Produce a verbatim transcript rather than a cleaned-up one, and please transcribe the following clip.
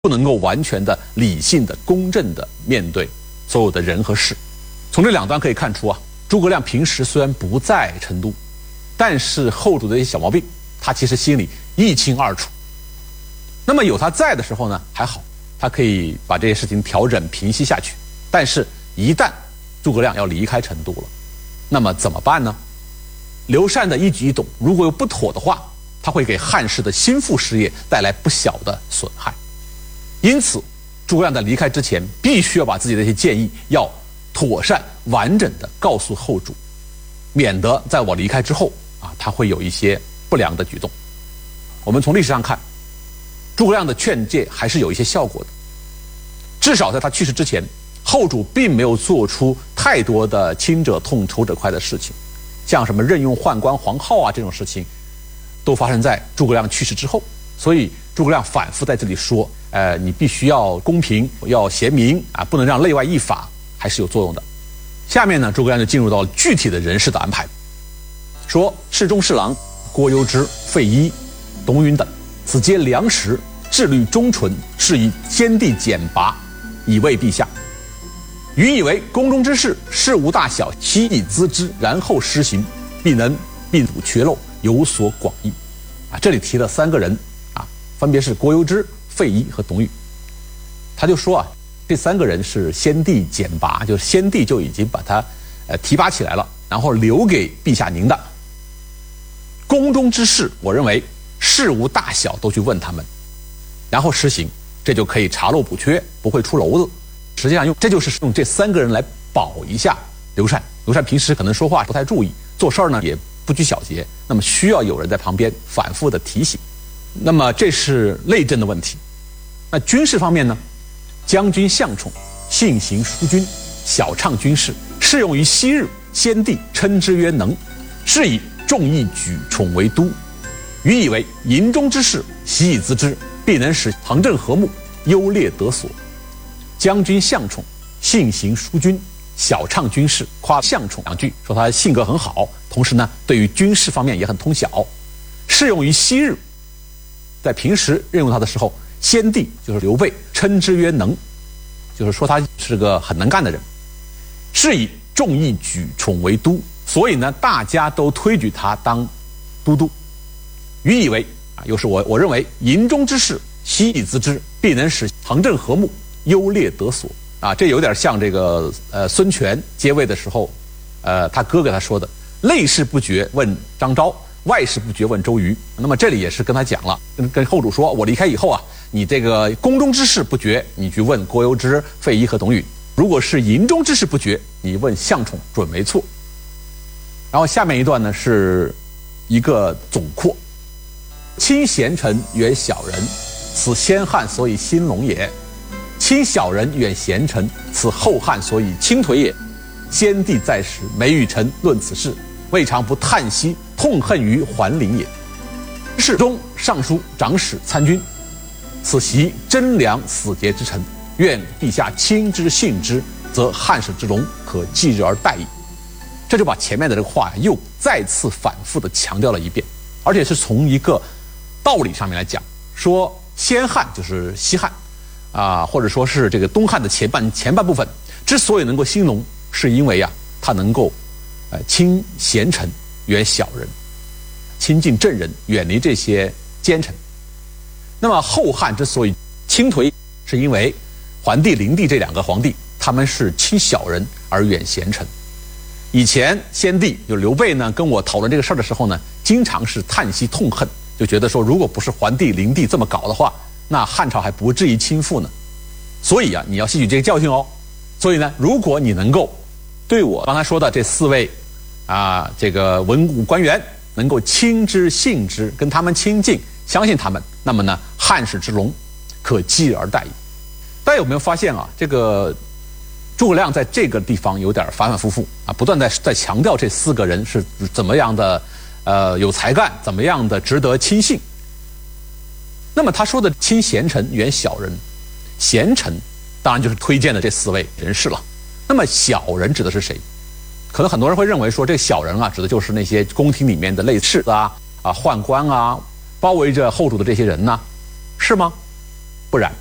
不能够完全的理性的、公正的面对所有的人和事。从这两端可以看出啊，诸葛亮平时虽然不在成都，但是后主的一些小毛病，他其实心里一清二楚。那么有他在的时候呢，还好，他可以把这些事情调整平息下去。但是，一旦诸葛亮要离开成都了，那么怎么办呢？刘禅的一举一动，如果有不妥的话，他会给汉室的心腹事业带来不小的损害。因此，诸葛亮在离开之前，必须要把自己的一些建议要妥善完整的告诉后主，免得在我离开之后啊，他会有一些不良的举动。我们从历史上看，诸葛亮的劝诫还是有一些效果的。至少在他去世之前，后主并没有做出太多的亲者痛仇者快的事情，像什么任用宦官黄皓啊这种事情，都发生在诸葛亮去世之后。所以诸葛亮反复在这里说，呃，你必须要公平，要贤明啊，不能让内外异法，还是有作用的。下面呢，诸葛亮就进入到具体的人事的安排，说侍中侍郎郭攸之、费祎、董允等，此皆良实，志虑忠纯，是以先帝简拔，以慰陛下。予以为宫中之事，事无大小，悉以咨之，然后施行，必能并补缺漏，有所广益。啊，这里提了三个人啊，分别是郭攸之、费祎和董允。他就说啊，这三个人是先帝简拔，就是先帝就已经把他呃提拔起来了，然后留给陛下您的。宫中之事，我认为事无大小都去问他们，然后实行，这就可以查漏补缺，不会出篓子。实际上用这就是用这三个人来保一下刘禅。刘禅平时可能说话不太注意，做事儿呢也不拘小节，那么需要有人在旁边反复的提醒。那么这是内政的问题。那军事方面呢，将军向宠，性行淑均，晓畅军事，适用于昔日，先帝称之曰能，是以众议举宠为都。予以为营中之事，悉以咨之，必能使行政和睦，优劣得所。将军向宠，性行淑均，晓畅军事，夸向宠两句，说他性格很好，同时呢，对于军事方面也很通晓，适用于昔日。在平时任用他的时候，先帝就是刘备称之曰能，就是说他是个很能干的人。是以众议举宠为都，所以呢，大家都推举他当都督。予以为啊，又是我我认为营中之事，悉以咨之，必能使行政和睦，优劣得所。啊，这有点像这个呃孙权接位的时候，呃他哥给他说的，内事不决问张昭，外事不决问周瑜。那么这里也是跟他讲了，跟跟后主说，我离开以后啊，你这个宫中之事不决，你去问郭攸之、费祎和董允；如果是营中之事不决，你问向宠准没错。然后下面一段呢是一个总括：亲贤臣，远小人，此先汉所以兴隆也。亲小人，远贤臣，此后汉所以倾颓也。先帝在时，每与臣论此事，未尝不叹息痛恨于桓灵也。侍中、尚书、长史、参军，此习贞良死节之臣，愿陛下亲之信之，则汉室之隆可继日而待矣。这就把前面的这个话又再次反复的强调了一遍，而且是从一个道理上面来讲，说先汉就是西汉啊，或者说是这个东汉的前半前半部分之所以能够兴隆，是因为呀、啊，它能够呃亲贤臣，远小人，亲近正人，远离这些奸臣。那么后汉之所以倾颓，是因为桓帝、灵帝这两个皇帝，他们是亲小人而远贤臣。以前先帝就刘备呢，跟我讨论这个事儿的时候呢，经常是叹息痛恨，就觉得说，如果不是桓帝、灵帝这么搞的话，那汉朝还不至于倾覆呢。所以啊，你要吸取这个教训哦。所以呢，如果你能够对我刚才说的这四位啊，这个文武官员能够亲之信之，跟他们亲近，相信他们，那么呢，汉室之隆可继日而待矣。大家有没有发现啊？这个诸葛亮在这个地方有点反反复复啊，不断在在强调这四个人是怎么样的呃有才干，怎么样的值得亲信。那么他说的亲贤臣，远小人，贤臣当然就是推荐的这四位人士了。那么小人指的是谁？可能很多人会认为说，这个小人啊，指的就是那些宫廷里面的类似啊、啊宦官啊，包围着后主的这些人呢、啊，是吗？不然，